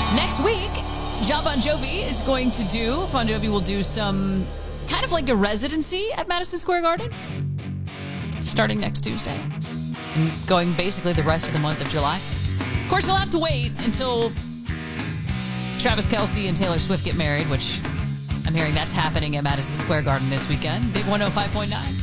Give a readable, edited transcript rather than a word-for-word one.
Next week, Jon Bon Jovi is going to do, Bon Jovi will do some kind of like a residency at Madison Square Garden starting next Tuesday and going basically the rest of the month of July. Of course, you'll have to wait until Travis Kelce and Taylor Swift get married, which I'm hearing that's happening at Madison Square Garden this weekend. Big 105.9.